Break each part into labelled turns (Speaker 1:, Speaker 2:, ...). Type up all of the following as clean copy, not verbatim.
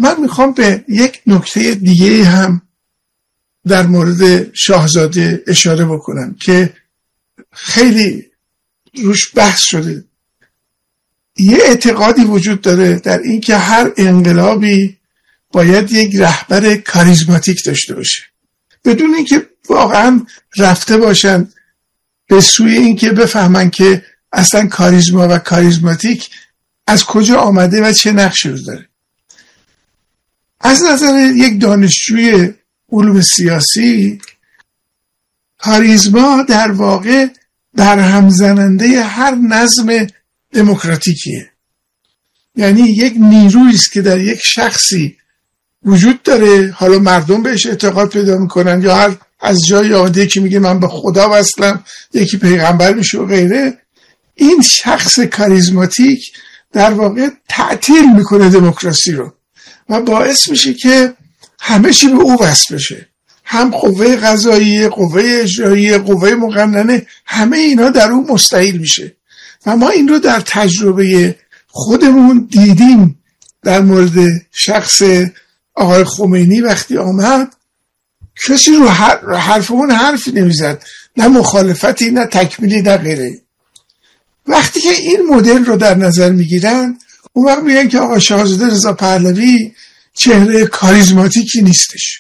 Speaker 1: من میخوام به یک نکته دیگه هم در مورد شاهزاده اشاره بکنم که خیلی روش بحث شده. یه اعتقادی وجود داره در این که هر انقلابی باید یک رهبر کاریزماتیک داشته باشه، بدون اینکه واقعا رفته باشن به سوی این که بفهمن که اصلا کاریزما و کاریزماتیک از کجا آمده و چه نقشی رو داره. از نظر یک دانشجوی علوم سیاسی، کاریزما در واقع برهم زننده هر نظم دموکراتیکیه. یعنی یک نیرویی است که در یک شخصی وجود داره، حالا مردم بهش اعتقاد پیدا میکنن یا هر از جای آمده که میگه من به خدا وصلم، یکی پیغمبر میشه و غیره. این شخص کاریزماتیک در واقع تعطیل میکنه دموکراسی رو و باعث میشه که همه چی به او وصل بشه، هم قوه قضاییه، قوه اجراییه، قوه مقننه، همه اینا در اون مستحیل میشه. و ما این رو در تجربه خودمون دیدیم. در مورد شخص آقای خمینی وقتی آمد، کسی رو حرف اون حرفی نمیزد، نه مخالفتی، نه تکمیلی، نه غیره. وقتی که این مدل رو در نظر میگیرن، اون وقت میگن که آقا شاهزاده رضا پهلوی چهره کاریزماتیکی نیستش.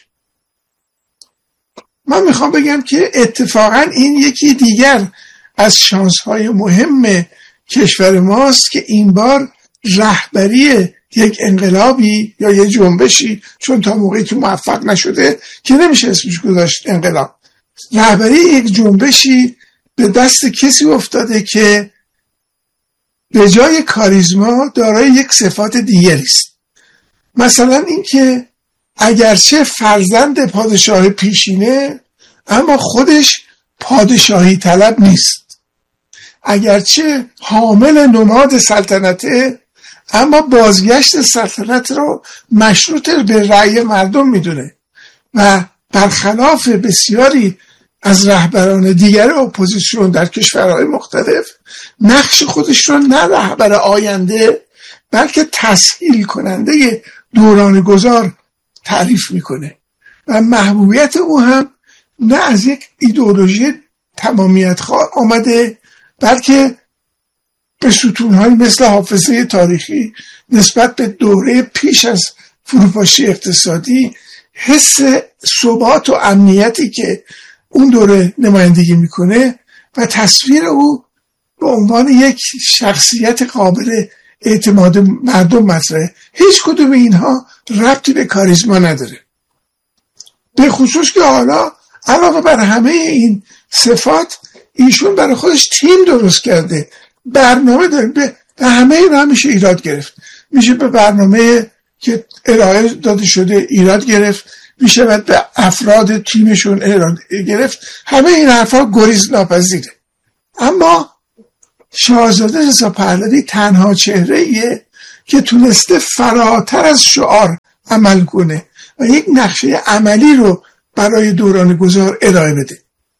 Speaker 1: من میخوام بگم که اتفاقا این یکی دیگر از شانس‌های مهم کشور ماست که این بار رهبری یک انقلابی یا یک جنبشی، چون تا موقعی که موفق نشده که نمیشه اسمش گذاشت انقلاب، رهبری یک جنبشی به دست کسی افتاده که به جای کاریزما دارای یک صفات دیگری است. مثلا این که اگرچه فرزند پادشاه پیشینه، اما خودش پادشاهی طلب نیست. اگرچه حامل نماد سلطنته، اما بازگشت سلطنت رو مشروط به رأی مردم میدونه و برخلاف بسیاری از رهبران دیگر اپوزیسیون در کشورهای مختلف، نقش خودش رو نه رهبر آینده بلکه تسهیل کننده دوران گذار تعریف میکنه و محبوبیت او هم نه از یک ایدئولوژی تمامیت خواه آمده، بلکه به ستون‌های مثل حافظه تاریخی نسبت به دوره پیش از فروپاشی اقتصادی، حس ثبات و امنیتی که اون دوره نمایندگی میکنه و تصویر او به عنوان یک شخصیت قابل اعتماد مردم مطرحه. هیچ کدوم اینها ربطی به کاریزما نداره، به خصوص که حالا علاوه بر همه این صفات ایشون برای خودش تیم درست کرده، برنامه داره. به همه این هم میشه ایراد گرفت، میشه به برنامه که ارائه داده شده ایراد گرفت، میشه به افراد تیمشون ایراد گرفت. همه این حرفا گریز ناپذیره. اما شاهزاده رضا پهلوی تنها چهره‌ایه که تونسته فراتر از شعار عمل کنه و یک نقشه عملی رو برای دوران گذار ارائه بده.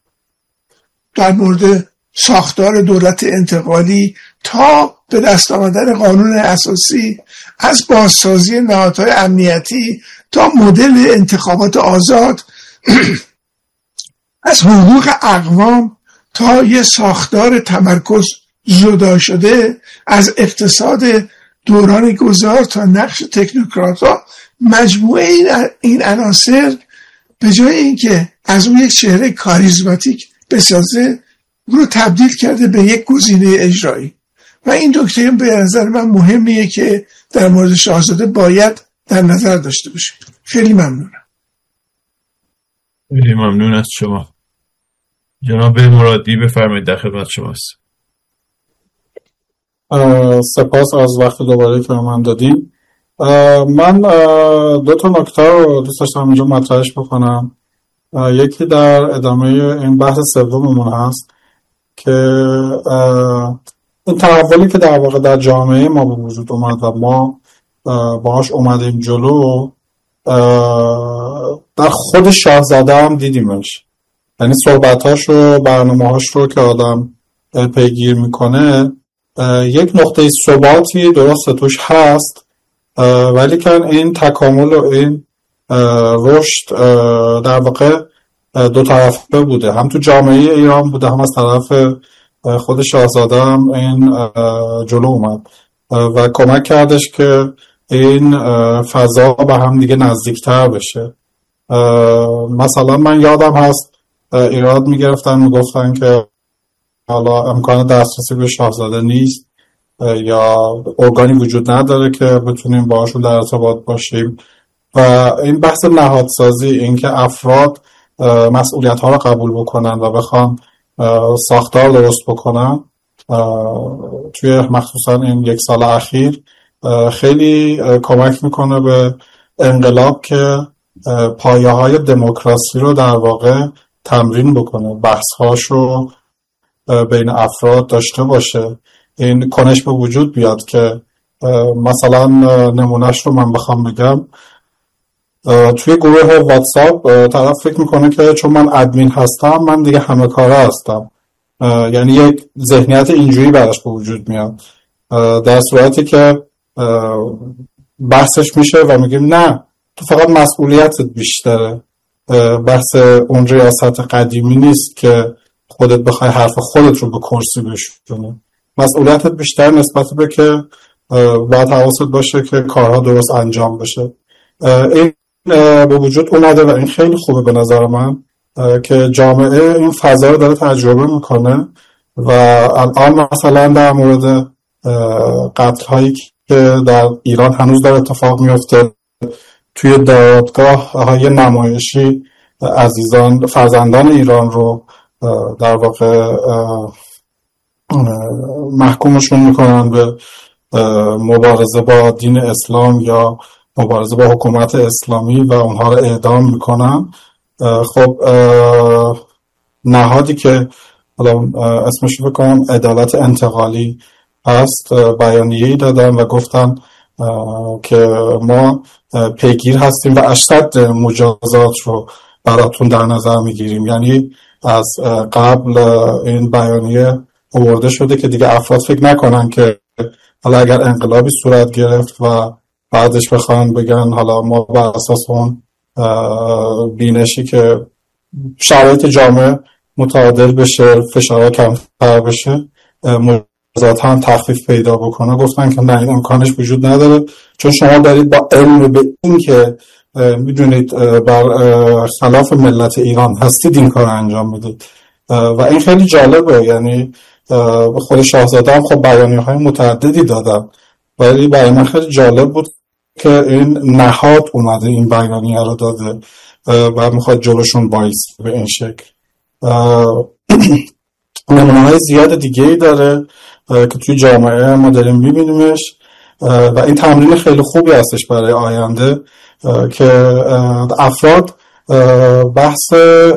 Speaker 1: در مورد ساختار دولت انتقالی تا به دست آمدن قانون اساسی، از بازسازی نهادهای امنیتی تا مدل انتخابات آزاد، از حقوق اقوام تا یه ساختار تمرکز جدا شده، از اقتصاد دوران گذار تا نقش تکنوکرات‌ها، مجموعه این عناصر به جای اینکه از اون یک چهره کاریزماتیک بسازه، اون رو تبدیل کرده به یک گزینه اجرایی. و این نکته به نظر من مهمیه که در مورد شاهزاده باید در نظر داشته باشه. خیلی ممنونم.
Speaker 2: خیلی ممنون از شما. جناب مرادی بفرمایید، در خدمت شماست.
Speaker 3: سپاس از وقت دوباره که من دادیم. من دو تا نکته رو دوست داشتم اینجا مطرحش بکنم. یکی در ادامه این بحث سوممون هست که این تحولی که در واقع در جامعه ما به وجود اومد و ما باهاش اومدیم جلو، در خود شاهزاده هم دیدیمش. یعنی صحبتاش و برنامه‌هاش رو که آدم پیگیر میکنه، یک نقطه ثباتی درست توش هست ولی که این تکامل و این رشد در واقع دو طرفه بوده، هم تو جامعه ایران بوده، هم از طرف خود شاهزاده هم این جلو اومد و کمک کردش که این فضا به هم دیگه نزدیکتر بشه. مثلا من یادم هست ایراد میگرفتن، میگفتن که حالا امکان دسترسی به شاهزاده نیست یا ارگانی وجود نداره که بتونیم باهاشون در ارتباط باشیم و این بحث نهادسازی، این که افراد مسئولیت ها رو قبول بکنن و بخوان ساختار درست بکنن، توی مخصوصا این یک سال اخیر خیلی کمک میکنه به انقلاب که پایه های دموکراسی رو در واقع تمرین بکنه، بحث هاش رو بین افراد داشته باشه، این کنش به وجود بیاد که مثلا نمونهش رو من بخوام بگم، توی گروه واتساپ طرف فکر میکنه که چون من ادمین هستم من دیگه همه کاره هستم، یعنی یک ذهنیت اینجوری براش به وجود میاد، در صورتی که بحثش میشه و میگیم نه، تو فقط مسئولیتت بیشتره، بحث اون ریاست قدیمی نیست که خودت بخوای حرف خودت رو به کرسی بشونی، مسئولیتت بیشتر نسبت به که باید حواست باشه که کارها درست انجام بشه. این به وجود اومده و این خیلی خوبه به نظر من که جامعه این فضا رو داره تجربه میکنه و الان مثلا در مورد قتل هایی که در ایران هنوز داره اتفاق میفته، توی دادگاه های نمایشی عزیزان فرزندان ایران رو در واقع محکومشون میکنن به مبارزه با دین اسلام یا مبارزه با حکومت اسلامی و اونها رو اعدام میکنن. خب نهادی که حالا اسمش رو بکنم عدالت انتقالی هست بیانیه‌ای دادن و گفتن که ما پیگیر هستیم و اشد مجازات رو براتون در نظر میگیریم، یعنی از قبل این بیانیه آورده شده که دیگه افراد فکر نکنن که حالا اگر انقلابی صورت گرفت و بعدش بخوان بگن حالا ما بر اساس اون بینشی که شرایط جامعه متعادل بشه، فشارها کمتر بشه، مجازات هم تخفیف پیدا بکنه، گفتن که نه، این امکانش وجود نداره، چون شما دارید با علم به این که میدونید بر خلاف ملت ایران هستید این کار انجام میدید و این خیلی جالبه. یعنی خود شاهزاده هم خب بیانیه‌های متعددی دادن، ولی برای من خیلی جالب بود که این نهاد اومده این بیانیه رو داده و میخواد جلوشون بایسته به این شکل. نمونه‌های زیاد دیگه‌ای داره که توی جامعه ما داریم میبینیمش و این تمرین خیلی خوبی هستش برای آینده که افراد بحث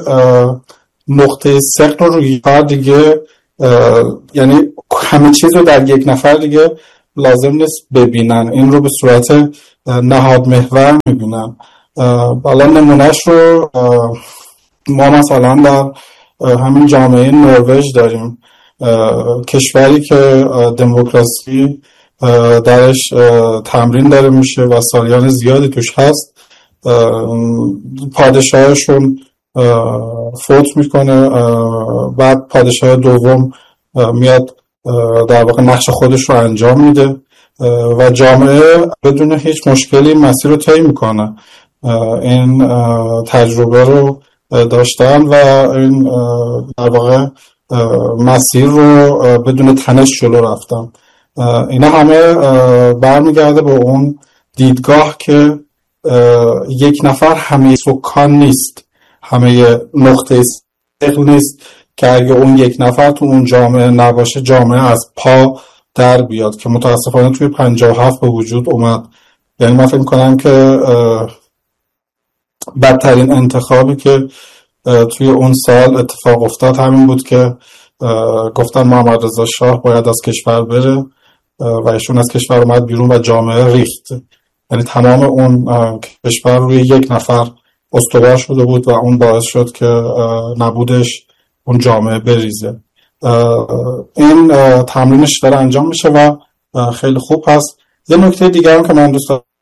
Speaker 3: نقطه ثقل رو روی کار دیگه، یعنی همه چیز رو در یک نفر دیگه لازم نیست ببینن، این رو به صورت نهاد محور میبینن. حالا نمونهش رو ما مثلا در همین جامعه نروژ داریم، کشوری که دموکراسی درش تمرین داره میشه و سالیان زیادی توش هست. پادشاهشون فوت میکنه، بعد پادشاه دوم میاد در واقع نقش خودش رو انجام میده و جامعه بدون هیچ مشکلی مسیر رو طی میکنه. این تجربه رو داشتن و این در واقع مسیر رو بدون تنش جلو رفتن. اینا همه برمیگرده به اون دیدگاه که یک نفر همه سکان نیست، همه نقطه ثقل نیست که اگه اون یک نفر تو اون جامعه نباشه جامعه از پا در بیاد، که متاسفانه توی 57 به وجود اومد. یعنی من فکر می‌کنم که بدترین انتخابی که توی اون سال اتفاق افتاد همین بود که گفتن محمد رضا شاه باید از کشور بره و ایشون از کشور اومد بیرون و جامعه ریخت. یعنی تمام اون کشور روی یک نفر استوار شده بود و اون باعث شد که نبودش اون جامعه بریزه. این تمرینش داره انجام میشه و خیلی خوب هست. یه نکته دیگه هم که من دوست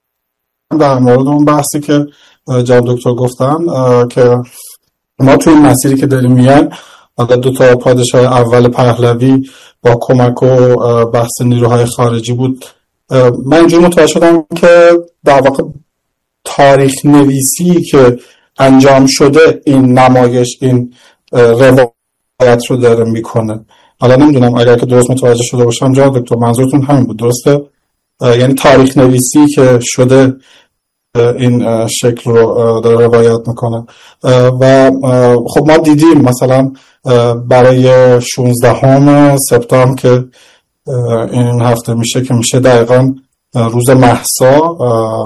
Speaker 3: در مورد اون بحثی که جناب دکتر گفتن که ما توی این مسیری که داریم میان، حالا 2 پادشاه اول پهلوی با کمک و بحث نیروهای خارجی بود. من اینجور متوجه شدم که در واقع تاریخ نویسی که انجام شده این نمایش، این روایت رو داره میکنه. حالا نمیدونم اگر که درست متوجه شده باشم جناب دکتر منظورتون همین بود، درسته؟ یعنی تاریخ نویسی که شده این شکل رو داره روایت میکنه. و خب ما دیدیم مثلا برای 16 سپتامبر که این هفته میشه، که میشه دقیقا روز مهسا،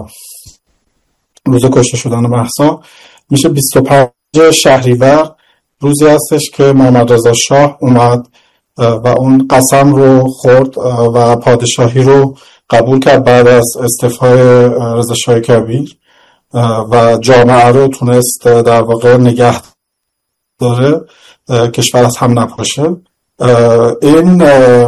Speaker 3: روز کشته شدن مهسا، میشه 25 شهریور، روزی هستش که محمد رضا شاه اومد و اون قسم رو خورد و پادشاهی رو قبول کرد بعد از استعفای رضا شاه کبیر و جامعه رو تونست در واقع نگه داره، کشور از هم نپاشه. این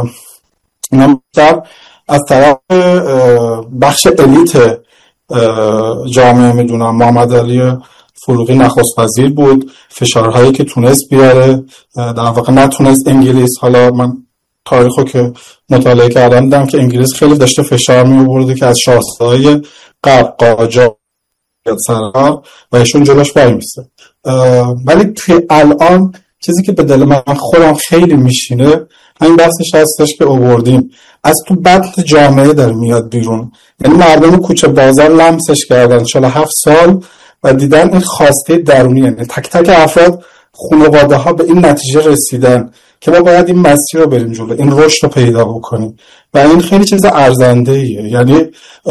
Speaker 3: نمتر از طرف بخش الیت جامعه میدونم. محمد علی فروغی نخست وزیر بود، فشارهایی که تونست بیاره در واقع نتونست انگلیس، حالا من تاریخو که مطالعه کردم دیدم که انگلیس خیلی داشته فشار می آورده که از شاهزاده‌های غرب قاجار سرکار و ایشون جلوش وای میسته. ولی توی الان چیزی که به دل من خودم خیلی میشینه همین بحثش هستش که آوردیم، از تو بطن جامعه داره میاد بیرون. یعنی مردم کوچه بازار لمسش کردن 47 سال و دیدن این خواسته درونی، یعنی تک تک افراد، خانواده ها به این نتیجه رسیدن که ما باید این مسیر رو بریم جلو، این رشد رو پیدا بکنیم و این خیلی چیز ارزنده ایه. یعنی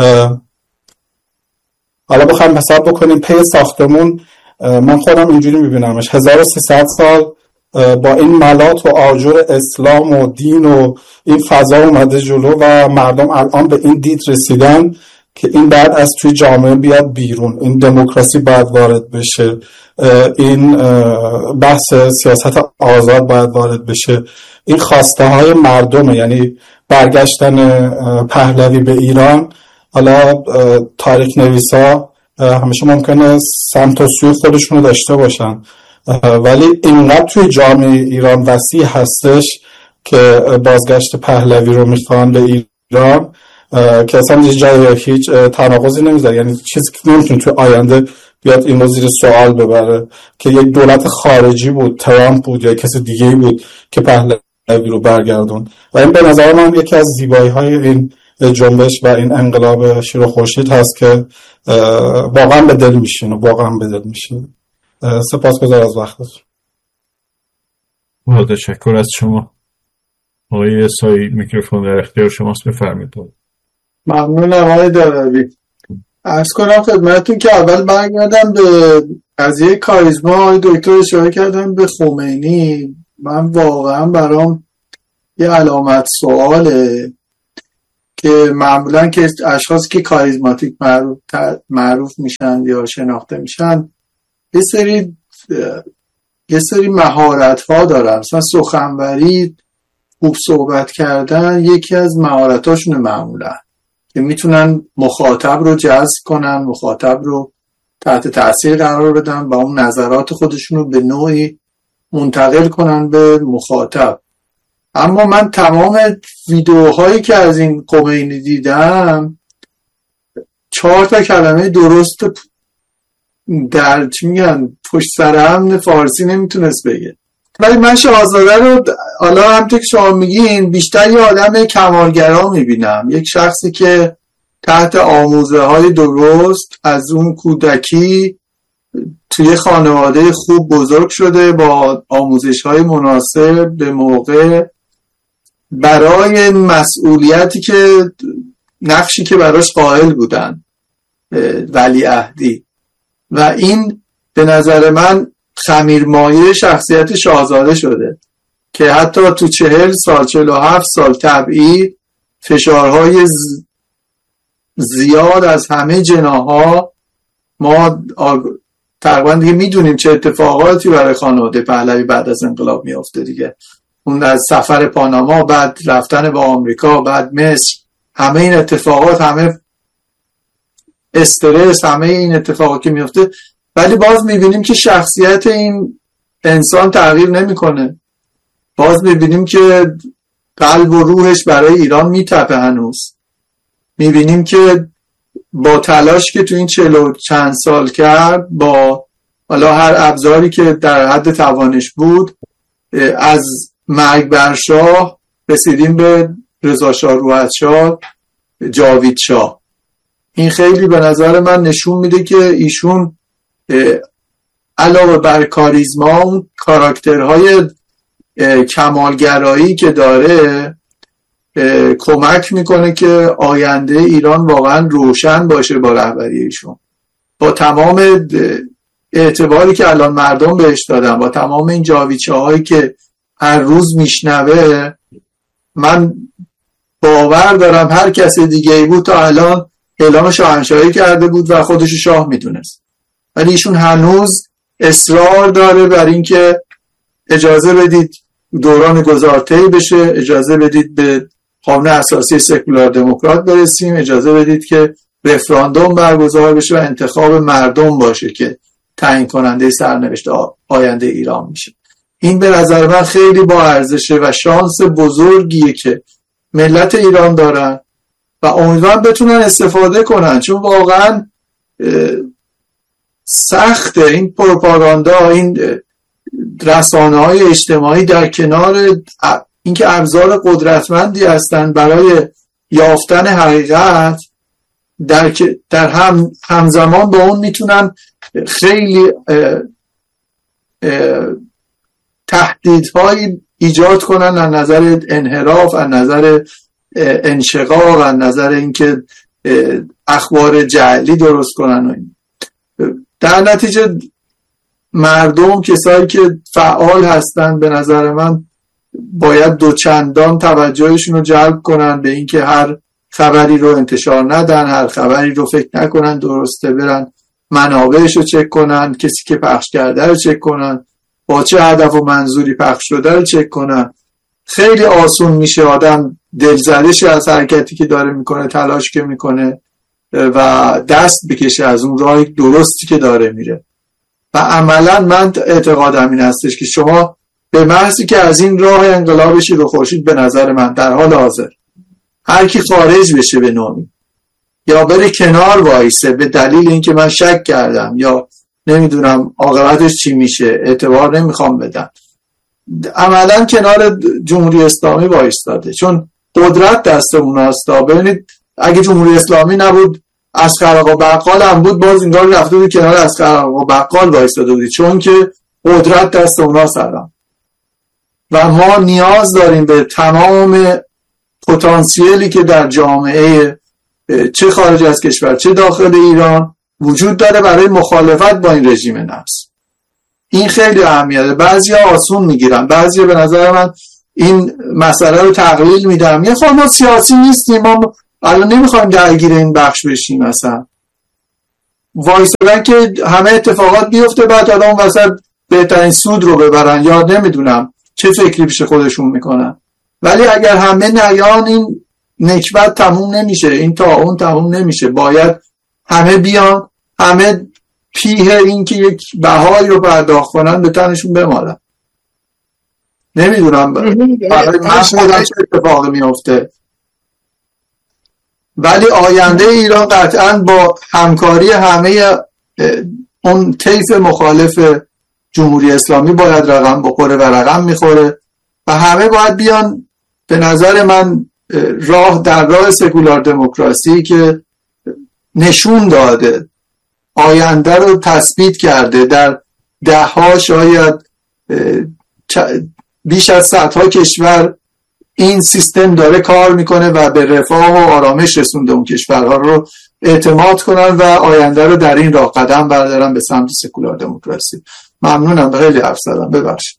Speaker 3: حالا بخوایم حساب بکنیم پی ساختمون، من خودم اینجوری میبینمش 1300 سال با این ملات و آجر اسلام و دین و این فضا اومده جلو و مردم الان به این دید رسیدن که این بعد از توی جامعه بیاد بیرون، این دموکراسی باید وارد بشه، این بحث سیاست آزاد باید وارد بشه، این خواسته های مردمه. یعنی برگشتن پهلوی به ایران، حالا تاریخ نویسا همیشه ممکنه سمت و سوی خودشونو داشته باشن، ولی اینقدر توی جامعه ایران وسیع هستش که بازگشت پهلوی رو میخوان به ایران که اصلا جای هیچ تناقضی نمیذاره. یعنی چیزی که نمیتونه توی آینده بیاد این رو زیر سوال ببره که یک دولت خارجی بود، ترامپ بود یا کسی دیگه بود که پهلوی رو برگردون. و این به نظر من یکی از زیبایی های این جنبش و این انقلاب شیر و خورشید هست که واقعا به دل میشینه، واقعا به دل میشینه. سپاسگزار از وقتتون.
Speaker 2: تشکر از شما. آقای سایی، میکروفون در اختیار شماست، بفرمایید.
Speaker 1: ممنونم آقای داروی. عرض کنم خدمتتون که اول برگردم به قضیه کاریزما. آقای دکتر اشاره کردن به خمینی. من واقعا برام یه علامت سواله که معمولا که اشخاصی که کاریزماتیک معروف میشن یا شناخته میشن یه سری مهارت ها دارن. مثلا سخنوری، خوب صحبت کردن یکی از مهارتاشونه معمولا، که میتونن مخاطب رو جذب کنن، مخاطب رو تحت تاثیر قرار بدن و اون نظرات خودشون رو به نوعی منتقل کنن به مخاطب. اما من تمام ویدیوهایی که از این خمینی دیدم 4 کلمه درست در چی میگن پشت سر هم فارسی نمیتونست بگه. ولی من شاهزاده رو حالا همونطور که شما میگین بیشتر یه آدم کمالگرا میبینم، یک شخصی که تحت آموزه های درست از اون کودکی توی خانواده خوب بزرگ شده، با آموزش های مناسب به موقع برای مسئولیتی که نقشی که براش قائل بودن ولیعهدی، و این به نظر من خمیرمایه شخصیت شاهزاده شده که حتی تو 40 سال 47 سال تبعید فشارهای زیاد از همه جناها، ما تقریبا دیگه میدونیم چه اتفاقاتی برای خانواده پهلوی بعد از انقلاب میافته دیگه. اون از سفر پاناما، بعد رفتن با آمریکا، بعد مصر، همه این اتفاقات همه
Speaker 4: استرس، همه این اتفاقا که میفته، ولی باز میبینیم که شخصیت این انسان تغییر نمیکنه. باز میبینیم که قلب و روحش برای ایران میتپه هنوز. میبینیم که با تلاش که تو این 40 چند سال کرد، با حالا هر ابزاری که در حد توانش بود، از مرگ بر شاه رسیدیم به رضا شاه روحت‌شاه، جاوید شاه. این خیلی به نظر من نشون میده که ایشون علاوه بر کاریزما، اون کاراکترهای کمالگرایی که داره کمک میکنه که آینده ایران واقعا روشن باشه با رهبری ایشون. با تمام اعتباری که الان مردم بهش دادن، با تمام این جاویدشاهایی که هر روز میشنوه، من باور دارم هر کس دیگه ای بود تا الان اعلام شاهنشاهی کرده بود و خودشو شاه میدونست، ولی ایشون هنوز اصرار داره بر این که اجازه بدید دوران گذارطی بشه، اجازه بدید به قانون اساسی سکولار دموکرات برسیم، اجازه بدید که رفراندوم برگزار بشه و انتخاب مردم باشه که تعیین کننده سرنوشت آینده ایران میشه. این به نظر من خیلی با ارزشه و شانس بزرگیه که ملت ایران دارن و امیدوارم بتونن استفاده کنن، چون واقعا سخته این پروپاگاندا، این رسانه‌های اجتماعی در کنار اینکه ابزار قدرتمندی هستن برای یافتن حقیقت، در همزمان با اون میتونن خیلی تهدیدهایی ایجاد کنن از نظر انحراف، از نظر انشقاق، از نظر اینکه اخبار جعلی درست کنن و این. در نتیجه مردم، کسایی که فعال هستن، به نظر من باید دوچندان توجهشون رو جلب کنن به اینکه هر خبری رو انتشار ندن، هر خبری رو فکر نکنن درسته، برن منابعش رو چک کنن، کسی که پخش کرده رو چک کنن، با چه هدف و منظوری پخش شده رو چک کنن. خیلی آسون میشه آدم دلزده شه از حرکتی که داره میکنه، تلاش که میکنه و دست بکشه از اون راه درستی که داره میره. و عملا من اعتقادم این هستش که شما به محضی که از این راه انقلاب شیر و خورشید، به نظر من در حال حاضر هر کی خارج بشه به نوعی، یا بره کنار وایسه به دلیل اینکه من شک کردم یا نمیدونم عاقبتش چی میشه، اعتبار نمیخوام بدم، عملا کنار جمهوری اسلامی وایستاده، چون قدرت دست اوناست. ببینید اگه جمهوری اسلامی نبود، اصغر آقا بقال هم بود، باز اینگار رفته بود کنار اصغر آقا بقال وایستاده بودی، چون که قدرت دست اوناست الان. و ما نیاز داریم به تمام پتانسیلی که در جامعه چه خارج از کشور چه داخل ایران وجود داره برای مخالفت با این رژیم نفس. این خیلی اهمیته. بعضیا آسون میگیرن، بعضیا به نظر من این مسئله رو تقلیل میدن، یه ما سیاسی نیستیم، ما الان نمیخوایم درگیر این بخش بشیم، مثلا وایسادن که همه اتفاقات بیفته بعد آدم وسط بهترین سود رو ببرن، یا نمیدونم چه فکری پیش خودشون میکنن. ولی اگر همه نیان این نکبت تموم نمیشه، این طاعون تموم نمیشه. باید همه بیان، همه پیه این که یک بهایی رو پرداخت کنن به تنشون بمالن. نمیدونم برای من خودم چه اتفاقی میفته، ولی آینده ایران قطعا با همکاری همه اون طیف مخالف جمهوری اسلامی باید رقم بخوره و رقم میخوره و همه باید بیان. به نظر من در راه سکولار دموکراسی که نشون داده، آینده رو تثبیت کرده، در ده‌ها شاید بیش از صدها کشور این سیستم داره کار میکنه و به رفاه و آرامش رسونده اون کشورها رو اعتماد کنن و آینده رو در این راه قدم بردارن به سمت سکولار دموکراسی. ممنونم، خیلی حرف زدم، ببخشید.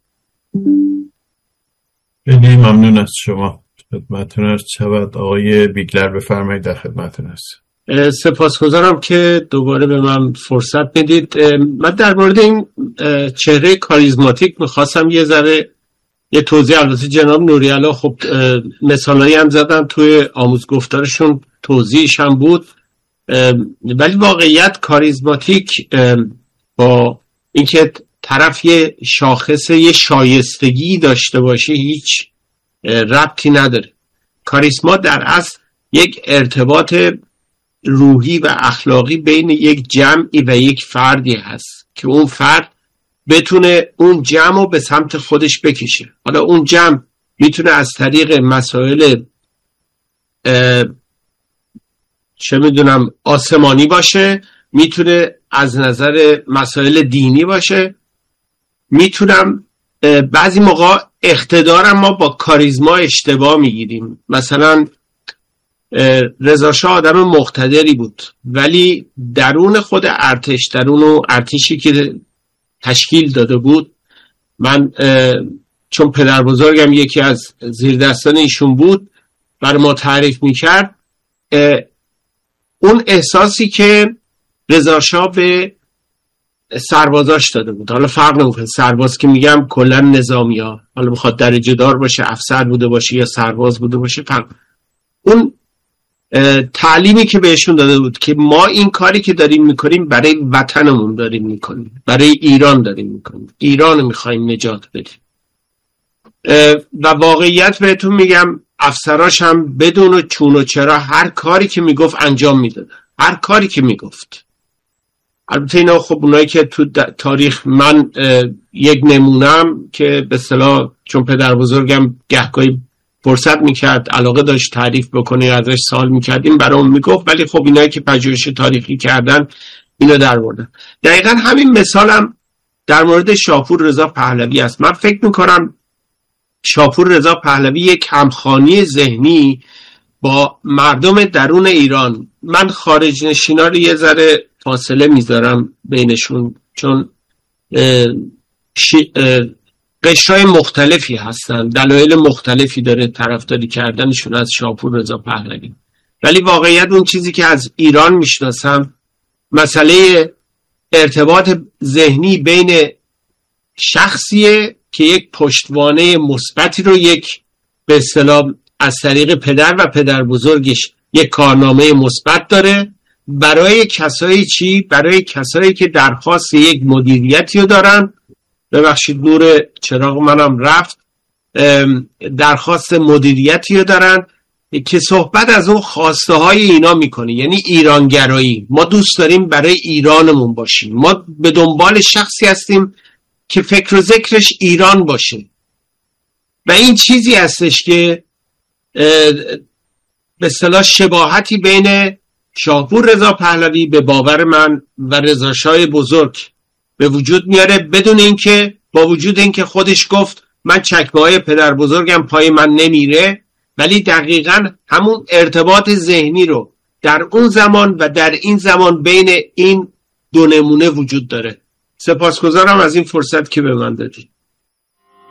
Speaker 2: خیلی ممنون از شما. خدمتتون عرض شود. آقای بیگلر بفرمایید، در خدمتتون هستم.
Speaker 5: سپاسگزارم که دوباره به من فرصت میدید. من در مورد این چهره کاریزماتیک میخواستم یه توضیح. البته جناب نوری‌علا خب مثالایی هم زدن توی آموزگفتارشون، توضیحش هم بود. ولی واقعیت کاریزماتیک با اینکه طرف یه شاخص یه شایستگی داشته باشه هیچ ربطی نداره. کاریسما در اصل یک ارتباط روحی و اخلاقی بین یک جمعی و یک فردی هست که اون فرد بتونه اون جمع رو به سمت خودش بکشه. حالا اون جمع میتونه از طریق مسائل چه میدونم آسمانی باشه، میتونه از نظر مسائل دینی باشه، میتونم بعضی موقع اقتدارم ما با کاریزما اشتباه میگیریم. مثلا رضا شاه آدم مقتدری بود ولی درون خود ارتش، درون ارتشی که تشکیل داده بود، من چون پدر بزرگم یکی از زیردستان ایشون بود بر ما تعریف میکرد، اون احساسی که رضا شاه به سربازاش داده بود، حالا فرق نمیکنه سرباز که میگم کلا نظامی ها، حالا بخواد درجه دار باشه، افسر بوده باشه یا سرباز بوده باشه، فرق اون تعلیمی که بهشون داده بود که ما این کاری که داریم میکنیم برای وطنمون داریم میکنیم، برای ایران داریم میکنیم، ایران میخوایم نجات بدیم. و واقعیت بهتون میگم افسراش هم بدون چون و چرا هر کاری که میگفت انجام میدادن، هر کاری که میگفت. البته اینا خب اونایی که تو تاریخ من یک نمونم که به اصطلاح چون پدر بزرگم گهگاهی فرصت میکرد علاقه داشت تعریف بکنه ازش سوال میکردیم برام میگفت، ولی خب اینایی که پژوهش تاریخی کردن اینو در بردن. دقیقاً همین مثالم در مورد شاپور رضا پهلوی است. من فکر میکنم شاپور رضا پهلوی یک همخوانی ذهنی با مردم درون ایران، من خارج نشینا رو یه ذره فاصله میذارم بینشون چون قشرهای مختلفی هستن، دلایل مختلفی داره طرفداری کردنشون از شاپور رضا پهلوی، ولی واقعیت اون چیزی که از ایران میشناسم مسئله ارتباط ذهنی بین شخصیه که یک پشتوانه مثبتی رو یک به اصطلاح از طریق پدر و پدر بزرگش یک کارنامه مثبت داره برای کسایی چی؟ برای کسایی که درخواست یک مدیریتی رو دارن، ببخشید نور چراغ منم رفت، درخواست مدیریتی رو دارن که صحبت از اون خواسته های اینا میکنه، یعنی ایرانگرایی. ما دوست داریم برای ایرانمون باشیم، ما به دنبال شخصی هستیم که فکر و ذکرش ایران باشه و این چیزی هستش که به اصطلاح شباهتی بین شاپور رضا پهلوی به باور من و رضا شاه بزرگ به وجود میاره، بدون اینکه با وجود اینکه خودش گفت من چکمه‌های پدر بزرگم پای من نمیره، ولی دقیقاً همون ارتباط ذهنی رو در اون زمان و در این زمان بین این دو نمونه وجود داره. سپاسگزارم از این فرصت که به من دادید.